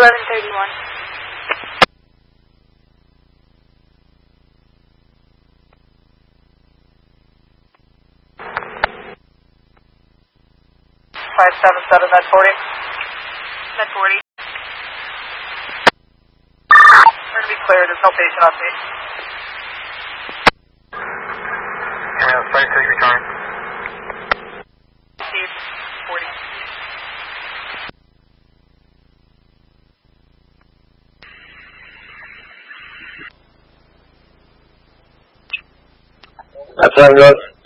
1131. Five seven seven med 40. Med 40. We're gonna be clear. There's no patient on scene. Yeah, 36 return. Steve, 40. That's how it goes.